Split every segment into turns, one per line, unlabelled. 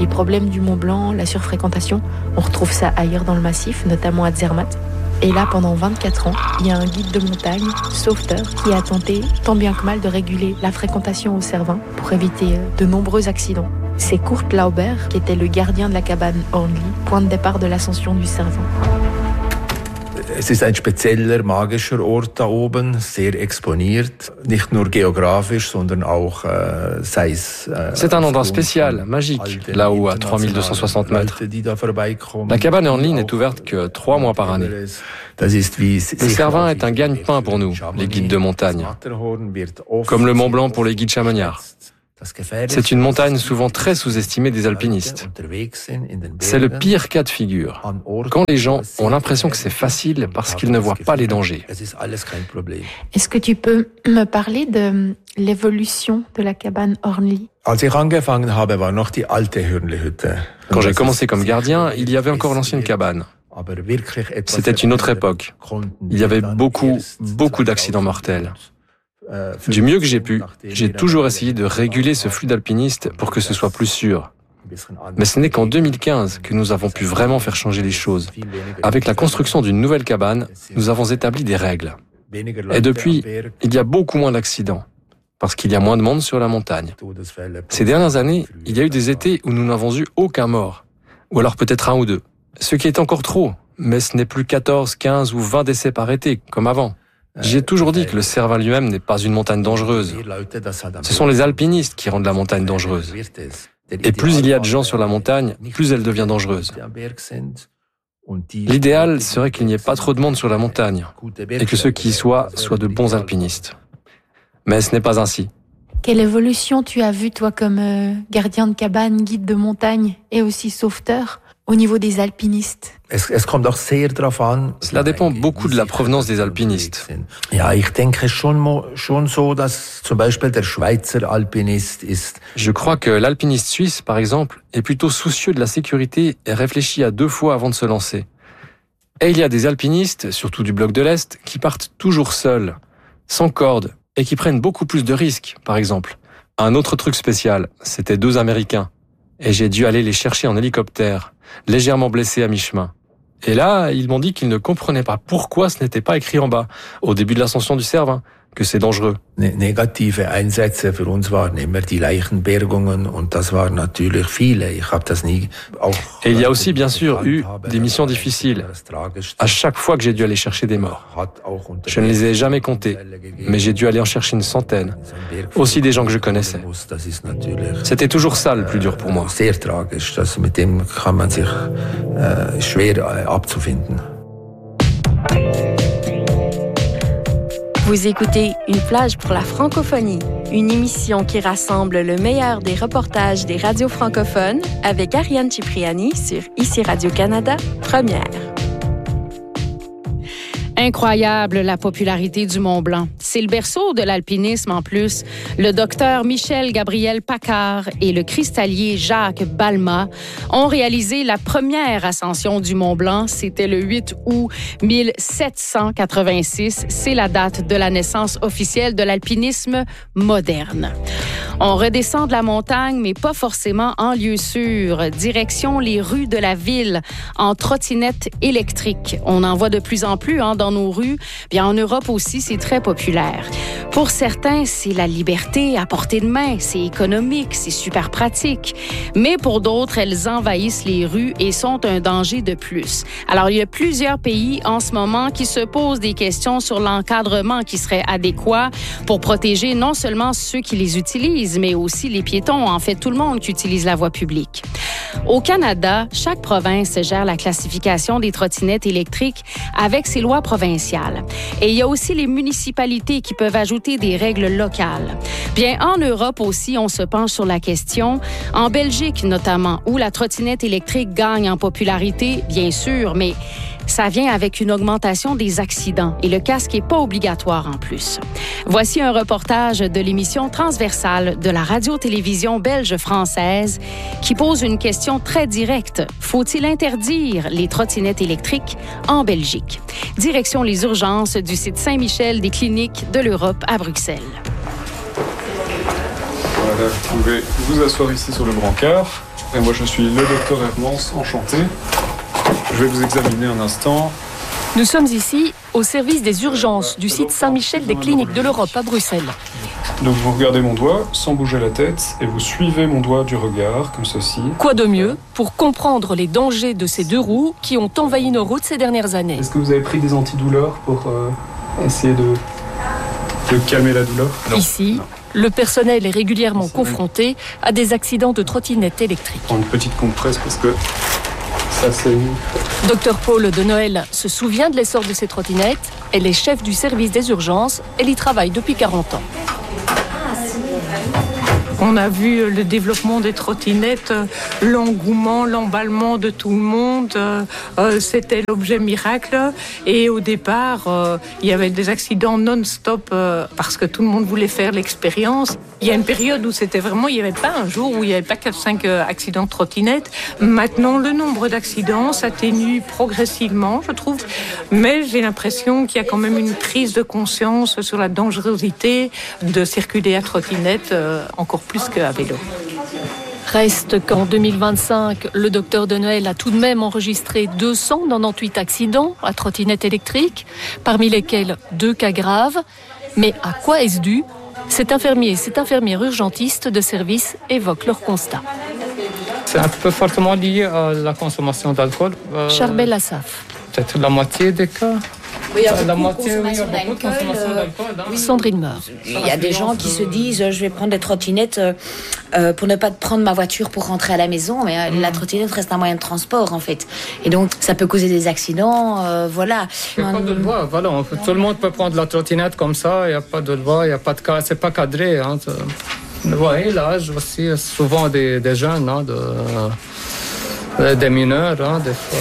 Les problèmes du Mont Blanc, la surfréquentation, on retrouve ça ailleurs dans le massif, notamment à Zermatt. Et là, pendant 24 ans, il y a un guide de montagne, sauveteur, qui a tenté, tant bien que mal, de réguler la fréquentation au Cervin pour éviter de nombreux accidents. C'est Kurt Lauber, qui était le gardien de la cabane Hornli, point de départ de l'ascension du Cervin.
Es ist ein spezieller, magischer Ort da oben, sehr exponiert, nicht nur geografisch, sondern auch
C'est un endroit spécial, magique, là-haut à 3260 mètres. La cabane Hornli n'est ouverte que 3 mois par année. Le Cervin est un gagne-pain pour nous, les guides de montagne, comme le Mont Blanc pour les guides chamonniards. C'est une montagne souvent très sous-estimée des alpinistes. C'est le pire cas de figure, quand les gens ont l'impression que c'est facile parce qu'ils ne voient pas les dangers.
Est-ce que tu peux me parler de l'évolution de la cabane Hornli?
Quand j'ai
commencé comme gardien, il y avait encore l'ancienne cabane. C'était une autre époque. Il y avait beaucoup d'accidents mortels. Du mieux que j'ai pu, j'ai toujours essayé de réguler ce flux d'alpinistes pour que ce soit plus sûr. Mais ce n'est qu'en 2015 que nous avons pu vraiment faire changer les choses. Avec la construction d'une nouvelle cabane, nous avons établi des règles. Et depuis, il y a beaucoup moins d'accidents, parce qu'il y a moins de monde sur la montagne. Ces dernières années, il y a eu des étés où nous n'avons eu aucun mort, ou alors peut-être 1 ou 2. Ce qui est encore trop, mais ce n'est plus 14, 15 ou 20 décès par été, comme avant. J'ai toujours dit que le Cervin lui-même n'est pas une montagne dangereuse. Ce sont les alpinistes qui rendent la montagne dangereuse. Et plus il y a de gens sur la montagne, plus elle devient dangereuse. L'idéal serait qu'il n'y ait pas trop de monde sur la montagne et que ceux qui y soient de bons alpinistes. Mais ce n'est pas ainsi.
Quelle évolution tu as vue, toi, comme gardien de cabane, guide de montagne et aussi sauveteur, au niveau des alpinistes?
Cela dépend beaucoup de la provenance des alpinistes. Je crois que l'alpiniste suisse, par exemple, est plutôt soucieux de la sécurité et réfléchit à 2 fois avant de se lancer. Et il y a des alpinistes, surtout du bloc de l'Est, qui partent toujours seuls, sans corde, et qui prennent beaucoup plus de risques, par exemple. Un autre truc spécial, c'était 2 Américains. Et j'ai dû aller les chercher en hélicoptère, légèrement blessés à mi-chemin. Et là, ils m'ont dit qu'ils ne comprenaient pas pourquoi ce n'était pas écrit en bas, au début de l'ascension du Cervin, que c'est dangereux.
Negative Einsätze für uns waren immer die Leichenbergungen und das waren natürlich viele. Ich habe das nie auch.
Et il y a aussi bien sûr eu des missions difficiles. À chaque fois que j'ai dû aller chercher des morts. Je ne les ai jamais comptés, mais j'ai dû aller en chercher une centaine. Aussi des gens que je connaissais. C'était toujours ça le plus dur pour moi.
Sehr tragisch, das mit dem kann man sich schwer abzufinden.
Vous écoutez Une plage pour la francophonie, une émission qui rassemble le meilleur des reportages des radios francophones avec Ariane Cipriani sur ICI Radio-Canada, Première.
Incroyable, la popularité du Mont Blanc. C'est le berceau de l'alpinisme en plus. Le docteur Michel-Gabriel Paccard et le cristallier Jacques Balma ont réalisé la première ascension du Mont Blanc. C'était le 8 août 1786. C'est la date de la naissance officielle de l'alpinisme moderne. On redescend de la montagne, mais pas forcément en lieu sûr. Direction les rues de la ville, en trottinette électrique. On en voit de plus en plus dans nos rues. Bien, en Europe aussi, c'est très populaire. Pour certains, c'est la liberté à portée de main. C'est économique, c'est super pratique. Mais pour d'autres, elles envahissent les rues et sont un danger de plus. Alors, il y a plusieurs pays en ce moment qui se posent des questions sur l'encadrement qui serait adéquat pour protéger non seulement ceux qui les utilisent, mais aussi les piétons, en fait tout le monde qui utilise la voie publique. Au Canada, chaque province gère la classification des trottinettes électriques avec ses lois provinciales. Et il y a aussi les municipalités qui peuvent ajouter des règles locales. Bien, en Europe aussi, on se penche sur la question. En Belgique notamment, où la trottinette électrique gagne en popularité, bien sûr, mais ça vient avec une augmentation des accidents et le casque n'est pas obligatoire en plus. Voici un reportage de l'émission transversale de la radio-télévision belge-française qui pose une question très directe. Faut-il interdire les trottinettes électriques en Belgique? Direction les urgences du site Saint-Michel des cliniques de l'Europe à Bruxelles.
Voilà, vous pouvez vous asseoir ici sur le brancard. Et moi, je suis le docteur Hermance, enchanté. Je vais vous examiner un instant.
Nous sommes ici au service des urgences du site Saint-Michel des Cliniques de l'Europe à Bruxelles.
Donc vous regardez mon doigt sans bouger la tête et vous suivez mon doigt du regard, comme ceci.
Quoi de mieux pour comprendre les dangers de ces deux roues qui ont envahi nos routes ces dernières années?
Est-ce que vous avez pris des antidouleurs pour essayer de calmer la douleur?
Non. Ici, non. Le personnel est régulièrement confronté à des accidents de trottinettes électriques.
Une petite compresse parce que ça saigne.
Docteur Paul de Noël se souvient de l'essor de ces trottinettes. Elle est chef du service des urgences. Elle y travaille depuis 40 ans.
On a vu le développement des trottinettes, l'engouement, l'emballement de tout le monde. C'était l'objet miracle. Et au départ, il y avait des accidents non-stop parce que tout le monde voulait faire l'expérience. Il y a une période où c'était vraiment, il n'y avait pas un jour où il n'y avait pas 4-5 accidents de trottinettes. Maintenant, le nombre d'accidents s'atténue progressivement, je trouve. Mais j'ai l'impression qu'il y a quand même une prise de conscience sur la dangerosité de circuler à trottinette encore plus qu'à vélo.
Reste qu'en 2025, le docteur de Noël a tout de même enregistré 298 accidents à trottinette électrique, parmi lesquels 2 cas graves. Mais à quoi est-ce dû ? Cet infirmier et cette infirmière urgentiste de service évoquent leur constat.
C'est un peu fortement lié à la consommation d'alcool.
Charbel Assaf.
Peut-être la moitié des cas.
Oui, il y a beaucoup de consommation d'alcool.
Sandrine Meur.
Il y a des gens qui se disent je vais prendre des trottinettes pour ne pas prendre ma voiture pour rentrer à la maison, mais la trottinette reste un moyen de transport en fait. Et donc ça peut causer des accidents, voilà.
Il n'y a pas de loi, voilà. Tout le monde peut prendre la trottinette comme ça, il n'y a pas de loi, il n'y a pas de cas, c'est pas cadré. Hein. Oui, l'âge aussi, souvent des jeunes, hein, des mineurs, hein, des fois.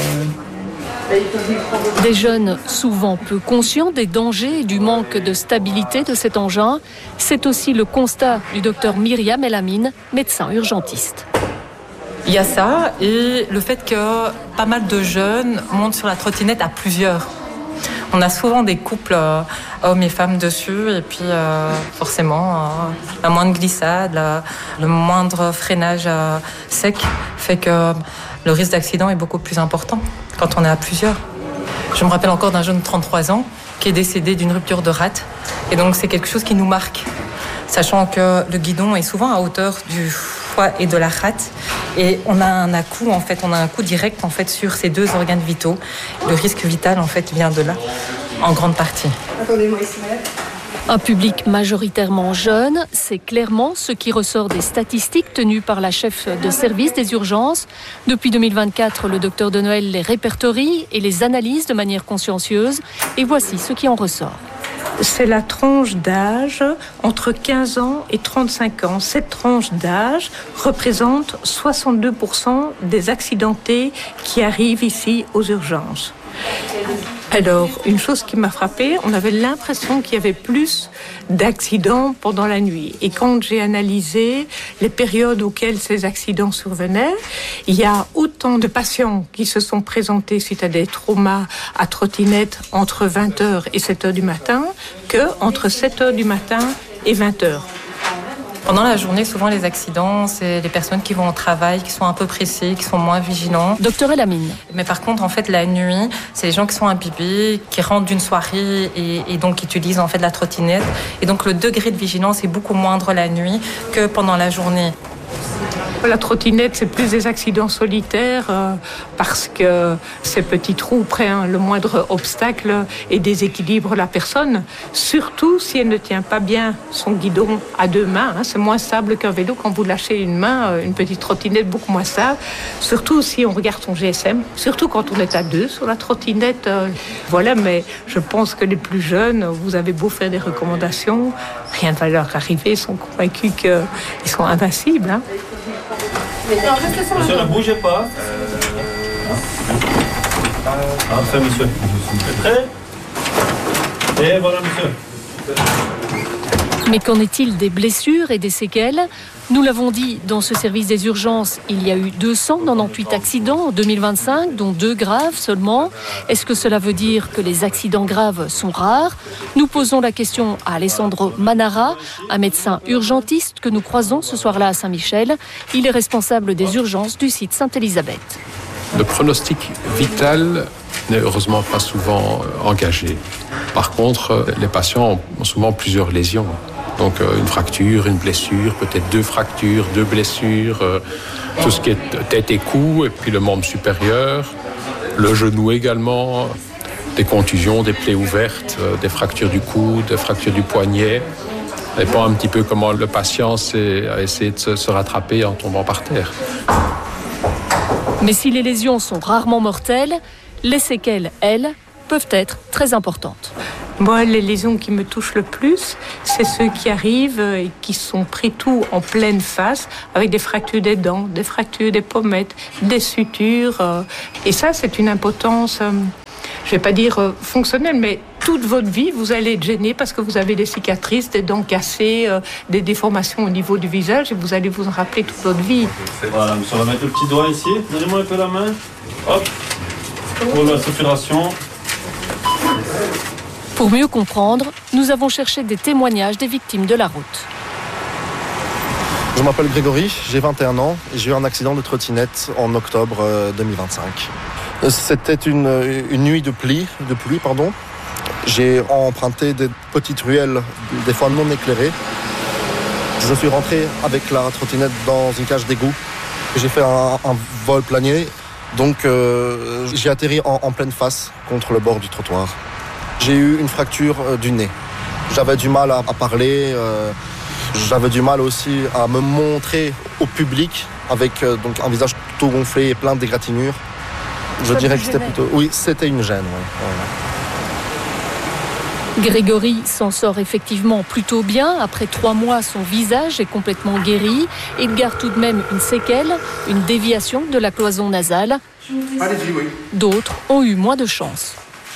Des jeunes souvent peu conscients des dangers et du manque de stabilité de cet engin. C'est aussi le constat du docteur Myriam Elamine, médecin urgentiste.
Il y a ça et le fait que pas mal de jeunes montent sur la trottinette à plusieurs. On a souvent des couples hommes et femmes dessus et puis forcément la moindre glissade, le moindre freinage sec fait que le risque d'accident est beaucoup plus important quand on est à plusieurs. Je me rappelle encore d'un jeune de 33 ans qui est décédé d'une rupture de rate. Et donc c'est quelque chose qui nous marque, sachant que le guidon est souvent à hauteur du foie et de la rate. Et on a un coup direct en fait, sur ces deux organes vitaux. Le risque vital en fait, vient de là, en grande partie.
Attendez-moi ici, madame.
Un public majoritairement jeune, c'est clairement ce qui ressort des statistiques tenues par la chef de service des urgences. Depuis 2024, le docteur de Noël les répertorie et les analyse de manière consciencieuse. Et voici ce qui en ressort.
C'est la tranche d'âge entre 15 ans et 35 ans. Cette tranche d'âge représente 62% des accidentés qui arrivent ici aux urgences. Alors, une chose qui m'a frappée, on avait l'impression qu'il y avait plus d'accidents pendant la nuit. Et quand j'ai analysé les périodes auxquelles ces accidents survenaient, il y a autant de patients qui se sont présentés suite à des traumas à trottinette entre 20h et 7h du matin qu'entre 7h du matin et 20h.
Pendant la journée, souvent les accidents, c'est les personnes qui vont au travail, qui sont un peu pressées, qui sont moins vigilants.
Docteur Elamine.
Mais par contre, en fait, la nuit, c'est les gens qui sont imbibés, qui rentrent d'une soirée et donc qui utilisent en fait la trottinette. Et donc le degré de vigilance est beaucoup moindre la nuit que pendant la journée.
La trottinette, c'est plus des accidents solitaires parce que ces petits trous prennent le moindre obstacle et déséquilibrent la personne. Surtout si elle ne tient pas bien son guidon à deux mains. C'est moins stable qu'un vélo. Quand vous lâchez une main, une petite trottinette, beaucoup moins stable. Surtout si on regarde son GSM. Surtout quand on est à deux sur la trottinette. Voilà, mais je pense que les plus jeunes, vous avez beau faire des recommandations, rien ne va leur arriver. Ils sont convaincus qu'ils sont invincibles. Hein.
Monsieur, ne bougez pas. Enfin, monsieur. Prêt ? Et voilà, monsieur.
Mais qu'en est-il des blessures et des séquelles ? Nous l'avons dit, dans ce service des urgences, il y a eu 298 accidents en 2025, dont 2 graves seulement. Est-ce que cela veut dire que les accidents graves sont rares ? Nous posons la question à Alessandro Manara, un médecin urgentiste que nous croisons ce soir-là à Saint-Michel. Il est responsable des urgences du site Sainte-Élisabeth.
Le pronostic vital n'est heureusement pas souvent engagé. Par contre, les patients ont souvent plusieurs lésions. Donc une fracture, une blessure, peut-être 2 fractures, 2 blessures, tout ce qui est tête et cou, et puis le membre supérieur, le genou également, des contusions, des plaies ouvertes, des fractures du coude, des fractures du poignet. Ça dépend un petit peu comment le patient a essayé de se rattraper en tombant par terre.
Mais si les lésions sont rarement mortelles, les séquelles, elles, peuvent être très importantes.
Moi, les lésions qui me touchent le plus, c'est ceux qui arrivent et qui sont pris tout en pleine face, avec des fractures des dents, des fractures des pommettes, des sutures. Et ça, c'est une impotence, je ne vais pas dire fonctionnelle, mais toute votre vie, vous allez être gêné parce que vous avez des cicatrices, des dents cassées, des déformations au niveau du visage, et vous allez vous en rappeler toute votre vie.
Voilà, on va mettre le petit doigt ici. Donnez-moi un peu la main. Hop. Pour la saturation.
Pour mieux comprendre, nous avons cherché des témoignages des victimes de la route.
Je m'appelle Grégory, j'ai 21 ans et j'ai eu un accident de trottinette en octobre 2025. C'était une nuit de pluie. J'ai emprunté des petites ruelles, des fois non éclairées. Je suis rentré avec la trottinette dans une cage d'égout. J'ai fait un vol planier, donc j'ai atterri en pleine face contre le bord du trottoir. J'ai eu une fracture du nez. J'avais du mal à parler, j'avais du mal aussi à me montrer au public avec donc un visage tout gonflé et plein d'égratignures. Je dirais que c'était plutôt... Oui, c'était une gêne, oui.
Grégory s'en sort effectivement plutôt bien. Après 3 mois, son visage est complètement guéri. Il garde tout de même une séquelle, une déviation de la cloison nasale. D'autres ont eu moins de chance.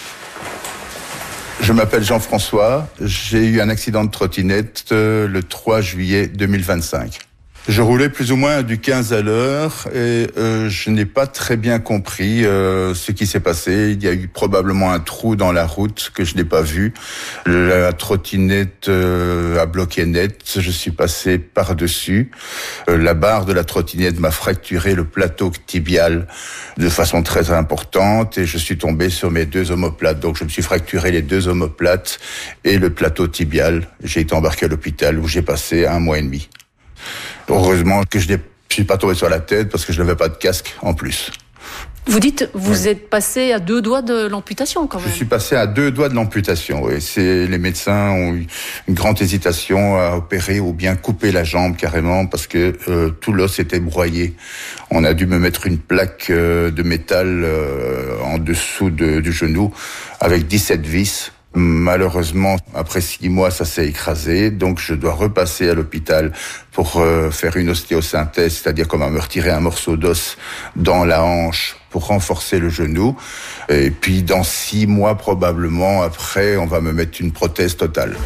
Je m'appelle Jean-François, j'ai eu un accident de trottinette le 3 juillet 2025. Je roulais plus ou moins du 15 à l'heure et je n'ai pas très bien compris ce qui s'est passé. Il y a eu probablement un trou dans la route que je n'ai pas vu. La trottinette a bloqué net, je suis passé par-dessus. La barre de la trottinette m'a fracturé le plateau tibial de façon très importante et je suis tombé sur mes 2 omoplates. Donc je me suis fracturé les 2 omoplates et le plateau tibial. J'ai été embarqué à l'hôpital où j'ai passé 1 mois et demi. Heureusement que je ne suis pas tombé sur la tête parce que je n'avais pas de casque en plus.
Vous dites, vous êtes passé à 2 doigts de l'amputation quand même.
Je suis passé à 2 doigts de l'amputation. Oui. Les médecins ont eu une grande hésitation à opérer ou bien couper la jambe carrément parce que tout l'os était broyé. On a dû me mettre une plaque de métal en dessous du genou avec 17 vis. Malheureusement, après 6 mois, ça s'est écrasé, donc je dois repasser à l'hôpital pour faire une ostéosynthèse, c'est-à-dire qu'on va me retirer un morceau d'os dans la hanche pour renforcer le genou. Et puis dans 6 mois, probablement, après, on va me mettre une prothèse totale.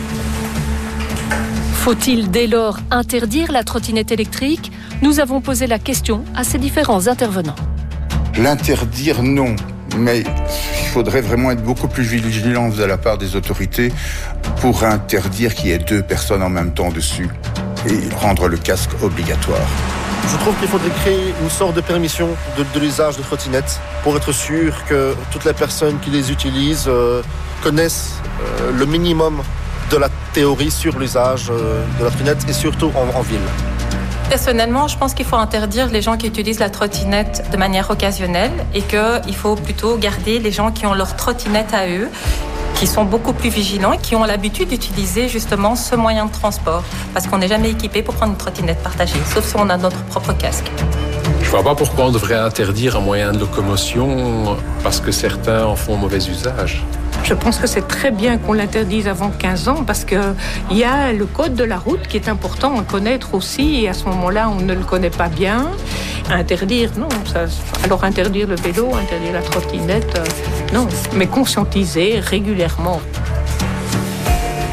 Faut-il dès lors interdire la trottinette électrique ? Nous avons posé la question à ces différents intervenants.
L'interdire, non. Mais il faudrait vraiment être beaucoup plus vigilant de la part des autorités pour interdire qu'il y ait 2 personnes en même temps dessus et rendre le casque obligatoire.
Je trouve qu'il faudrait créer une sorte de permission de l'usage de trottinettes pour être sûr que toutes les personnes qui les utilisent connaissent le minimum de la théorie sur l'usage de la trottinette et surtout en ville.
Personnellement, je pense qu'il faut interdire les gens qui utilisent la trottinette de manière occasionnelle et qu'il faut plutôt garder les gens qui ont leur trottinette à eux, qui sont beaucoup plus vigilants et qui ont l'habitude d'utiliser justement ce moyen de transport. Parce qu'on n'est jamais équipé pour prendre une trottinette partagée, sauf si on a notre propre casque.
Je ne vois pas pourquoi on devrait interdire un moyen de locomotion parce que certains en font mauvais usage.
Je pense que c'est très bien qu'on l'interdise avant 15 ans parce qu'il y a le code de la route qui est important à connaître aussi et à ce moment-là, on ne le connaît pas bien. Interdire, non. Alors interdire le vélo, interdire la trottinette, non. Mais conscientiser régulièrement.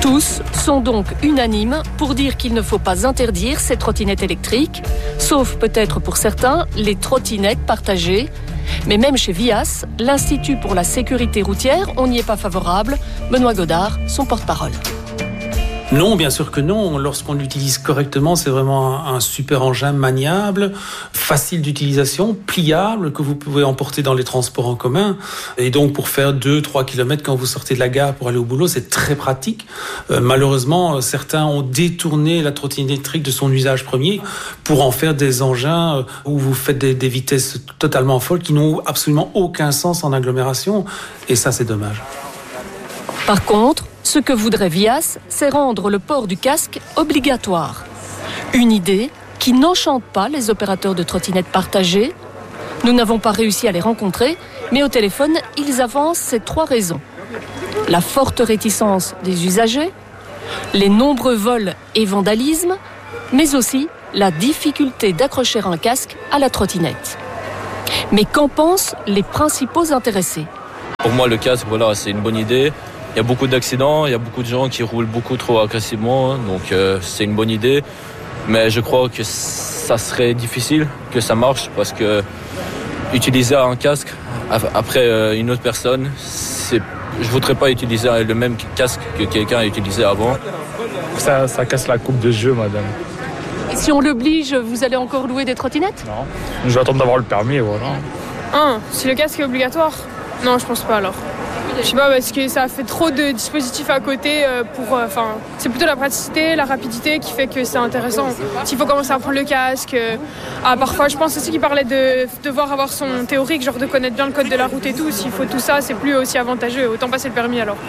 Tous sont donc unanimes pour dire qu'il ne faut pas interdire ces trottinettes électriques, sauf peut-être pour certains les trottinettes partagées. Mais même chez Vias, l'Institut pour la sécurité routière, on n'y est pas favorable. Benoît Godard, son porte-parole.
Non, bien sûr que non. Lorsqu'on l'utilise correctement, c'est vraiment un super engin maniable, facile d'utilisation, pliable, que vous pouvez emporter dans les transports en commun. Et donc, pour faire 2-3 km quand vous sortez de la gare pour aller au boulot, c'est très pratique. Malheureusement, certains ont détourné la trottinette électrique de son usage premier pour en faire des engins où vous faites des vitesses totalement folles qui n'ont absolument aucun sens en agglomération. Et ça, c'est dommage.
Par contre, ce que voudrait Vias, c'est rendre le port du casque obligatoire. Une idée qui n'enchante pas les opérateurs de trottinettes partagées. Nous n'avons pas réussi à les rencontrer, mais au téléphone, ils avancent ces 3 raisons. La forte réticence des usagers, les nombreux vols et vandalismes, mais aussi la difficulté d'accrocher un casque à la trottinette. Mais qu'en pensent les principaux intéressés ?
Pour moi, le casque, c'est une bonne idée. Il y a beaucoup d'accidents, il y a beaucoup de gens qui roulent beaucoup trop agressivement, donc c'est une bonne idée. Mais je crois que ça serait difficile que ça marche parce que utiliser un casque après une autre personne, je ne voudrais pas utiliser le même casque que quelqu'un a utilisé avant.
Ça casse la coupe de jeu, madame.
Et si on l'oblige, vous allez encore louer des trottinettes ?
Non, je vais attendre d'avoir le permis, voilà.
Si le casque est obligatoire ? Non, je pense pas alors. Je sais pas, parce que ça fait trop de dispositifs à côté c'est plutôt la praticité, la rapidité qui fait que c'est intéressant. S'il faut commencer à prendre le casque, parfois je pense aussi qu'il parlait de devoir avoir son théorique, genre de connaître bien le code de la route et tout. S'il faut tout ça, c'est plus aussi avantageux. Autant passer le permis alors.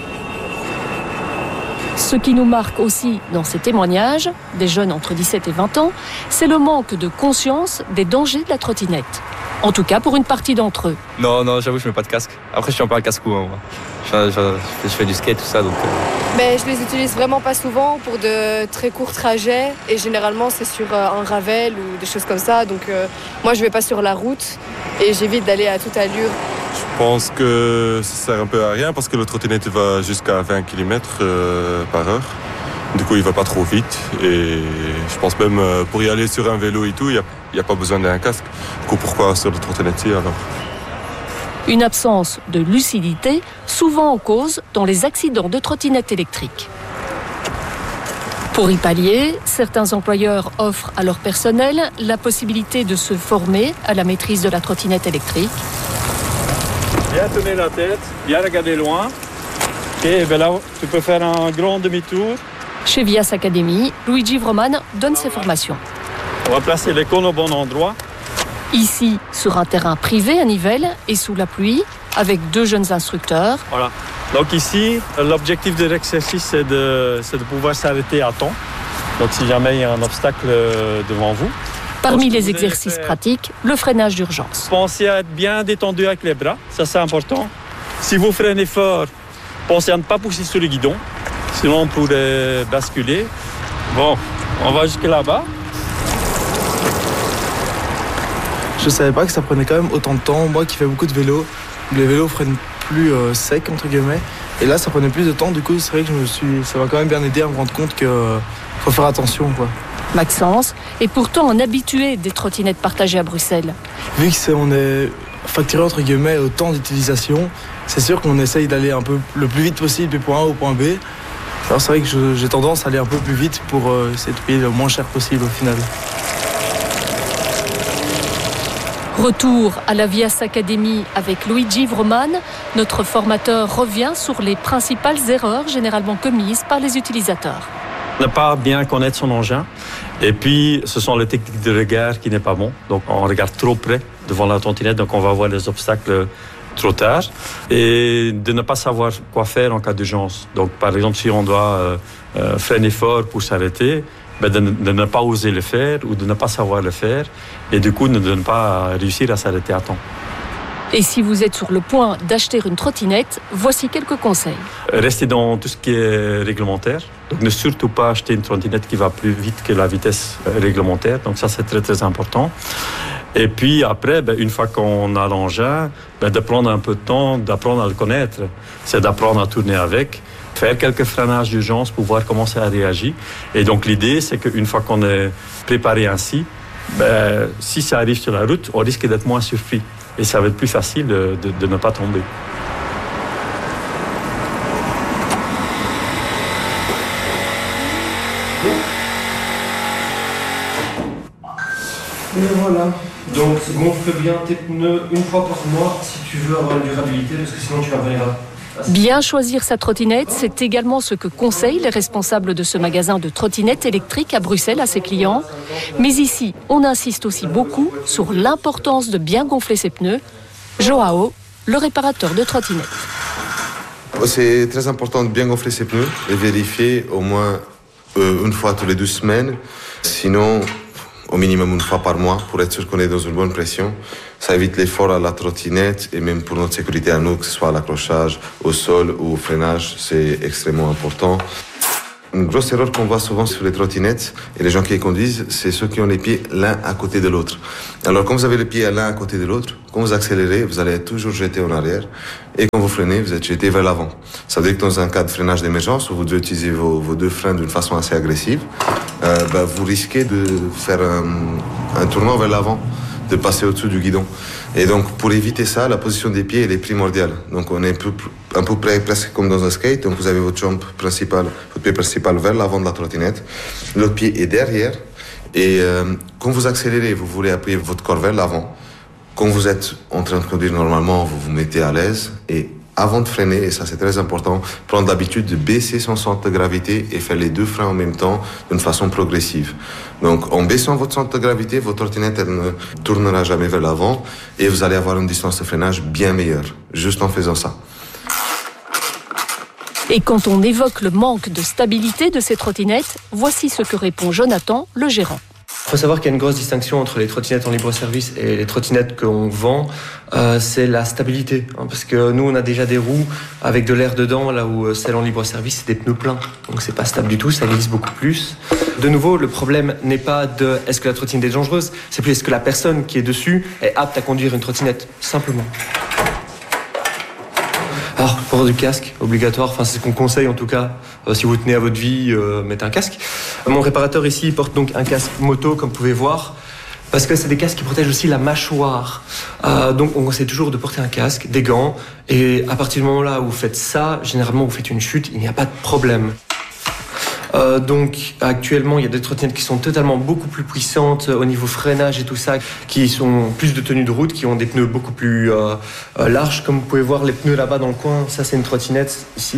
Ce qui nous marque aussi dans ces témoignages, des jeunes entre 17 et 20 ans, c'est le manque de conscience des dangers de la trottinette. En tout cas pour une partie d'entre eux.
Non, j'avoue, je mets pas de casque. Après, je suis un peu un casse-cou, moi. Je fais du skate, tout ça, donc...
Mais je les utilise vraiment pas souvent pour de très courts trajets. Et généralement, c'est sur un ravel ou des choses comme ça. Donc moi, je vais pas sur la route et j'évite d'aller à toute allure.
Je pense que ça sert un peu à rien parce que le trottinette va jusqu'à 20 km par heure. Du coup, il va pas trop vite. Et je pense même pour y aller sur un vélo et tout, il n'y a pas besoin d'un casque. Du coup, pourquoi sur le trottinette alors ?
Une absence de lucidité, souvent en cause dans les accidents de trottinettes électriques. Pour y pallier, certains employeurs offrent à leur personnel la possibilité de se former à la maîtrise de la trottinette électrique.
Bien tourner la tête, bien regarder loin. Et là, tu peux faire un grand demi-tour.
Chez Vias Academy, Luigi Vroman donne ses formations.
On va placer les cônes au bon endroit.
Ici, sur un terrain privé à Nivelles et sous la pluie, avec 2 jeunes instructeurs.
Voilà. Donc ici, l'objectif de l'exercice, c'est de pouvoir s'arrêter à temps. Donc si jamais il y a un obstacle devant vous.
Parmi les exercices pratiques, le freinage d'urgence.
Pensez à être bien détendu avec les bras, ça c'est important. Si vous freinez fort, pensez à ne pas pousser sur le guidon. Sinon, on pourrait basculer. Bon, on va jusque là-bas.
Je savais pas que ça prenait quand même autant de temps. Moi qui fais beaucoup de vélo, les vélos freinent plus sec, entre guillemets. Et là, ça prenait plus de temps. Du coup, c'est vrai que ça m'a quand même bien aidé à me rendre compte qu'il faut faire attention, quoi.
Maxence est pourtant un habitué des trottinettes partagées à Bruxelles.
Vu qu'on est facturé, entre guillemets, au temps d'utilisation, c'est sûr qu'on essaye d'aller un peu le plus vite possible du point A au point B. Alors c'est vrai que j'ai tendance à aller un peu plus vite pour essayer de payer le moins cher possible au final.
Retour à la Vias Academy avec Luigi Vroman. Notre formateur revient sur les principales erreurs généralement commises par les utilisateurs.
Ne pas bien connaître son engin. Et puis, ce sont les techniques de regard qui n'est pas bon. Donc, on regarde trop près devant la trottinette, donc on va voir les obstacles trop tard. Et de ne pas savoir quoi faire en cas d'urgence. Donc, par exemple, si on doit freiner fort pour s'arrêter, de ne pas oser le faire ou de ne pas savoir le faire. Et du coup, de ne pas réussir à s'arrêter à temps.
Et si vous êtes sur le point d'acheter une trottinette, voici quelques conseils.
Restez dans tout ce qui est réglementaire. Donc ne surtout pas acheter une trottinette qui va plus vite que la vitesse réglementaire. Donc ça, c'est très très important. Et puis après, une fois qu'on a l'engin, de prendre un peu de temps, d'apprendre à le connaître. C'est d'apprendre à tourner avec. faire quelques freinages d'urgence pour voir comment ça réagit. Et donc l'idée, c'est qu'une fois qu'on est préparé ainsi, si ça arrive sur la route, on risque d'être moins surpris. Et ça va être plus facile de ne pas tomber.
Et voilà. Donc gonfle bien tes pneus une fois par mois si tu veux avoir une durabilité, parce que sinon tu n'arriveras.
Bien choisir sa trottinette, c'est également ce que conseillent les responsables de ce magasin de trottinettes électriques à Bruxelles à ses clients. Mais ici, on insiste aussi beaucoup sur l'importance de bien gonfler ses pneus. Joao, le réparateur de trottinettes.
C'est très important de bien gonfler ses pneus et vérifier au moins une fois tous les 12 semaines. Sinon, au minimum une fois par mois pour être sûr qu'on est dans une bonne pression. Ça évite l'effort à la trottinette et même pour notre sécurité à nous, que ce soit à l'accrochage, au sol ou au freinage, c'est extrêmement important. Une grosse erreur qu'on voit souvent sur les trottinettes et les gens qui les conduisent, c'est ceux qui ont les pieds l'un à côté de l'autre. Alors quand vous avez les pieds l'un à côté de l'autre, quand vous accélérez, vous allez être toujours jeté en arrière et quand vous freinez, vous êtes jeté vers l'avant. Ça veut dire que dans un cas de freinage d'émergence où vous devez utiliser vos deux freins d'une façon assez agressive, vous risquez de faire un tournant vers l'avant, de passer au-dessus du guidon. Et donc, pour éviter ça, la position des pieds, elle est primordiale. Donc, on est un peu près presque comme dans un skate. Donc, vous avez votre jambe principale, votre pied principal vers l'avant de la trottinette. L'autre pied est derrière. Et quand vous accélérez, vous voulez appuyer votre corps vers l'avant. Quand vous êtes en train de conduire normalement, vous vous mettez à l'aise. Et avant de freiner, et ça c'est très important, prendre l'habitude de baisser son centre de gravité et faire les deux freins en même temps d'une façon progressive. Donc en baissant votre centre de gravité, votre trottinette elle ne tournera jamais vers l'avant et vous allez avoir une distance de freinage bien meilleure, juste en faisant ça.
Et quand on évoque le manque de stabilité de ces trottinettes, voici ce que répond Jonathan, le gérant.
Il faut savoir qu'il y a une grosse distinction entre les trottinettes en libre-service et les trottinettes qu'on vend, c'est la stabilité. Parce que nous, on a déjà des roues avec de l'air dedans, là où celles en libre-service, c'est des pneus pleins. Donc c'est pas stable du tout, ça glisse beaucoup plus. De nouveau, le problème n'est pas de est-ce que la trottinette est dangereuse, c'est plus est-ce que la personne qui est dessus est apte à conduire une trottinette, simplement. Alors, port du casque, obligatoire, enfin c'est ce qu'on conseille en tout cas. Si vous tenez à votre vie, mettez un casque. Mon réparateur ici porte donc un casque moto, comme vous pouvez voir, parce que c'est des casques qui protègent aussi la mâchoire. Donc on conseille toujours de porter un casque, des gants, et à partir du moment là où vous faites ça, généralement vous faites une chute, il n'y a pas de problème. Donc actuellement il y a des trottinettes qui sont totalement beaucoup plus puissantes au niveau freinage et tout ça, qui sont plus de tenue de route, qui ont des pneus beaucoup plus larges. Comme vous pouvez voir les pneus là-bas dans le coin, ça c'est une trottinette ici.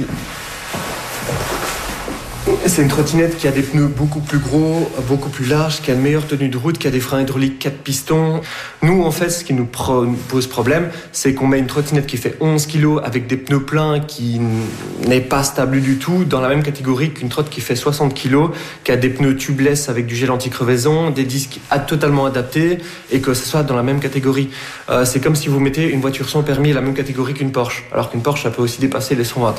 C'est une trottinette qui a des pneus beaucoup plus gros, beaucoup plus larges, qui a une meilleure tenue de route, qui a des freins hydrauliques 4 pistons. Nous, en fait, ce qui nous pose problème, c'est qu'on met une trottinette qui fait 11 kg avec des pneus pleins qui n'est pas stable du tout, dans la même catégorie qu'une trotte qui fait 60 kg, qui a des pneus tubeless avec du gel anti-crevaison, des disques totalement adaptés, et que ce soit dans la même catégorie. C'est comme si vous mettez une voiture sans permis à la même catégorie qu'une Porsche, alors qu'une Porsche, ça peut aussi dépasser les 120.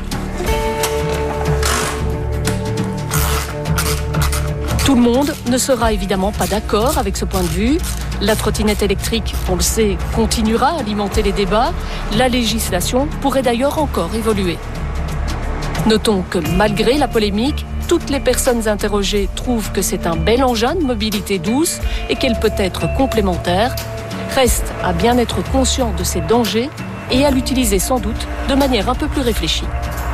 Tout le monde ne sera évidemment pas d'accord avec ce point de vue. La trottinette électrique, on le sait, continuera à alimenter les débats. La législation pourrait d'ailleurs encore évoluer. Notons que malgré la polémique, toutes les personnes interrogées trouvent que c'est un bel engin de mobilité douce et qu'elle peut être complémentaire. Reste à bien être conscient de ses dangers et à l'utiliser sans doute de manière un peu plus réfléchie.